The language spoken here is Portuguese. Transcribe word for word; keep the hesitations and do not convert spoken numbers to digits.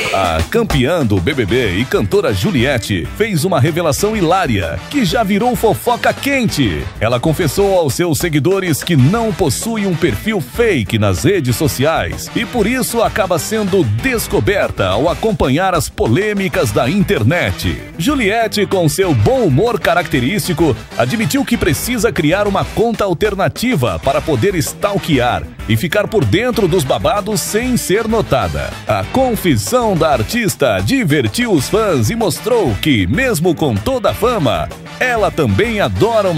A campeã do B B B e cantora Juliette fez uma revelação hilária que já virou fofoca quente. Ela confessou aos seus seguidores que não possui um perfil fake nas redes sociais e por isso acaba sendo descoberta ao acompanhar as polêmicas da internet. Juliette, com seu bom humor característico, admitiu que precisa criar uma conta alternativa para poder stalkear e ficar por dentro dos babados sem ser notada. A confissão da artista divertiu os fãs e mostrou que, mesmo com toda a fama, ela também adora uma